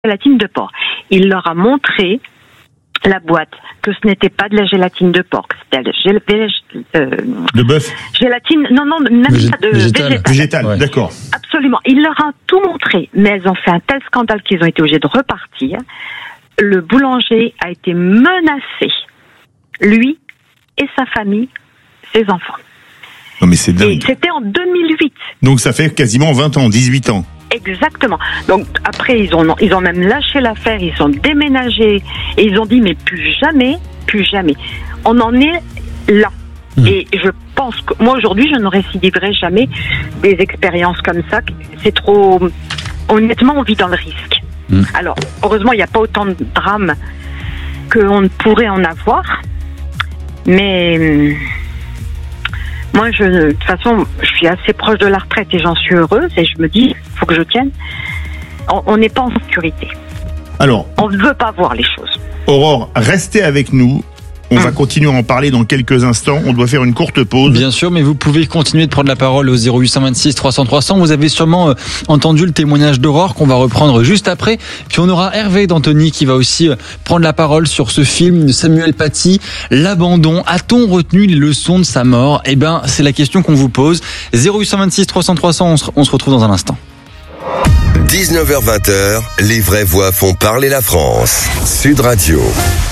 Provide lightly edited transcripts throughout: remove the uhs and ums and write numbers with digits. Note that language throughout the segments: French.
gélatine de porc. Il leur a montré la boîte, que ce n'était pas de la gélatine de porc, c'était de bœuf. Gélatine, non, même pas de végétale, ouais. D'accord. Absolument. Il leur a tout montré, mais elles ont fait un tel scandale qu'ils ont été obligés de repartir. Le boulanger a été menacé, lui et sa famille, ses enfants. Non mais c'est dingue. Et c'était en 2008. Donc ça fait quasiment 20 ans, 18 ans. Exactement. Donc après ils ont même lâché l'affaire, ils ont déménagé et ils ont dit mais plus jamais. On en est là. Et je pense que moi aujourd'hui je ne récidiverai jamais des expériences comme ça. C'est trop. Honnêtement, on vit dans le risque. Alors heureusement il n'y a pas autant de drames qu'on pourrait en avoir, mais moi, de toute façon, je suis assez proche de la retraite et j'en suis heureuse et je me dis, faut que je tienne. On n'est pas en sécurité. Alors, on ne veut pas voir les choses. Aurore, restez avec nous. On va continuer à en parler dans quelques instants. On doit faire une courte pause. Bien sûr, mais vous pouvez continuer de prendre la parole au 0826 300 300. Vous avez sûrement entendu le témoignage d'Aurore qu'on va reprendre juste après. Puis on aura Hervé d'Antony qui va aussi prendre la parole sur ce film de Samuel Paty, L'Abandon. A-t-on retenu les leçons de sa mort ? Eh ben, c'est la question qu'on vous pose. 0826 300 300, on se retrouve dans un instant. 19h-20h, les vraies voix font parler la France. Sud Radio.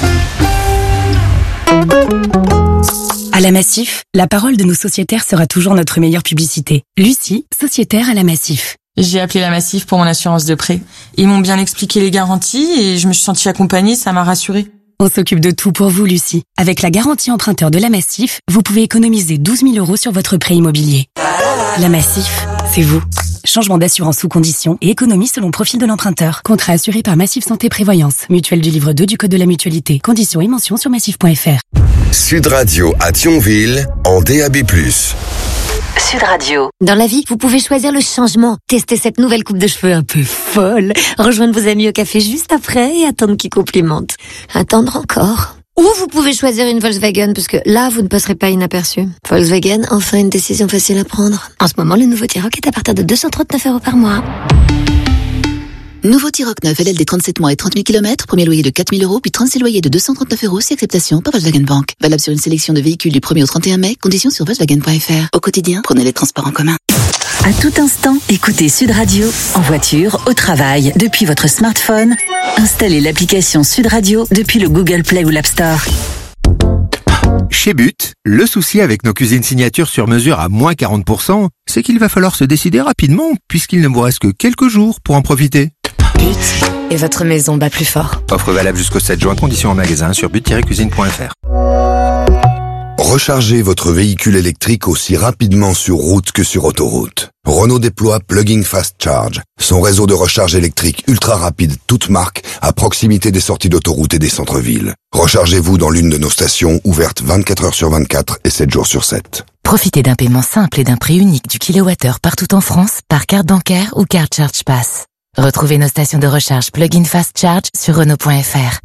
À la Massif, la parole de nos sociétaires sera toujours notre meilleure publicité. Lucie, sociétaire à la Massif. J'ai appelé la Massif pour mon assurance de prêt. Ils m'ont bien expliqué les garanties et je me suis sentie accompagnée, ça m'a rassurée. On s'occupe de tout pour vous, Lucie. Avec la garantie emprunteur de la Massif, vous pouvez économiser 12 000 € sur votre prêt immobilier. La Massif, c'est vous. Changement d'assurance sous conditions et économie selon profil de l'emprunteur. Contrat assuré par Massif Santé Prévoyance. Mutuelle du livre 2 du Code de la Mutualité. Conditions et mentions sur massif.fr. Sud Radio à Thionville en DAB+. Sud Radio. Dans la vie, vous pouvez choisir le changement. Testez cette nouvelle coupe de cheveux un peu folle. Rejoindre vos amis au café juste après et attendre qu'ils complimentent. Attendre encore. Ou vous pouvez choisir une Volkswagen, parce que là, vous ne passerez pas inaperçu. Volkswagen, enfin une décision facile à prendre. En ce moment, le nouveau T-Roc est à partir de 239 € par mois. Nouveau T-Roc 9, LLD 37 mois et 30 000 km, premier loyer de 4 000 €, puis 36 loyers de 239 € si acceptation par Volkswagen Bank. Valable sur une sélection de véhicules du 1er au 31 mai, conditions sur Volkswagen.fr. Au quotidien, prenez les transports en commun. À tout instant, écoutez Sud Radio, en voiture, au travail, depuis votre smartphone. Installez l'application Sud Radio depuis le Google Play ou l'App Store. Chez But, le souci avec nos cuisines signatures sur mesure à moins 40%, c'est qu'il va falloir se décider rapidement, puisqu'il ne vous reste que quelques jours pour en profiter. But, et votre maison bat plus fort. Offre valable jusqu'au 7 juin, conditions en magasin sur but-cuisine.fr. Rechargez votre véhicule électrique aussi rapidement sur route que sur autoroute. Renault déploie Plug-in Fast Charge, son réseau de recharge électrique ultra rapide toute marque à proximité des sorties d'autoroute et des centres-villes. Rechargez-vous dans l'une de nos stations ouvertes 24 heures sur 24 et 7 jours sur 7. Profitez d'un paiement simple et d'un prix unique du kilowattheure partout en France par carte bancaire ou carte Charge Pass. Retrouvez nos stations de recharge Plug-in Fast Charge sur Renault.fr.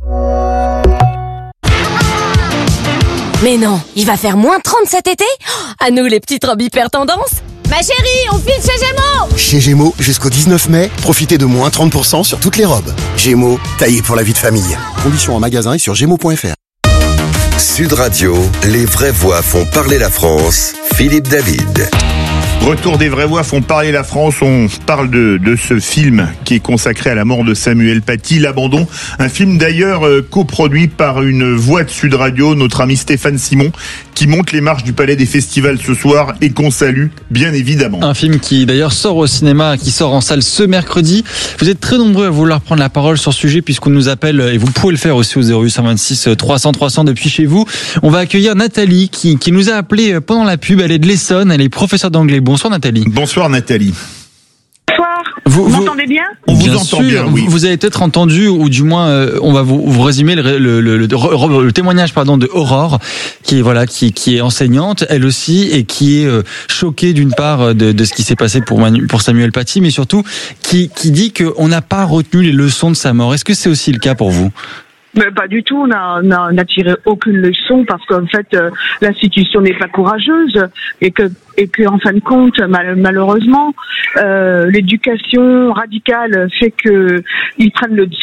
Mais non, il va faire moins 30 cet été ? À nous les petites robes hyper tendance. Ma chérie, on file chez Gémeaux ! Chez Gémeaux, jusqu'au 19 mai, profitez de moins 30% sur toutes les robes. Gémeaux, taillé pour la vie de famille. Conditions en magasin et sur Gémeaux.fr. Sud Radio, les vraies voix font parler la France. Philippe David. Retour des vraies voix font parler la France. On parle de ce film qui est consacré à la mort de Samuel Paty, L'Abandon. Un film d'ailleurs coproduit par une voix de Sud Radio, notre ami Stéphane Simon, qui monte les marches du Palais des Festivals ce soir et qu'on salue bien évidemment. Un film qui d'ailleurs sort au cinéma, qui sort en salle ce mercredi. Vous êtes très nombreux à vouloir prendre la parole sur ce sujet puisqu'on nous appelle, et vous pouvez le faire aussi au 0826 300 300 depuis chez vous. On va accueillir Nathalie qui nous a appelé pendant la pub. Elle est de l'Essonne, elle est professeure d'anglais. Bonsoir Nathalie. Bonsoir Nathalie. Bonsoir. Vous m'entendez bien ? On vous entend bien, oui. Vous avez peut-être entendu, ou du moins, on va vous résumer le témoignage de Aurore, qui est enseignante, elle aussi, et qui est choquée d'une part de ce qui s'est passé pour Samuel Paty, mais surtout qui dit qu'on n'a pas retenu les leçons de sa mort. Est-ce que c'est aussi le cas pour vous ? Mais pas du tout, on n'a tiré aucune leçon parce qu'en fait l'institution n'est pas courageuse et que en fin de compte malheureusement l'éducation radicale fait que ils prennent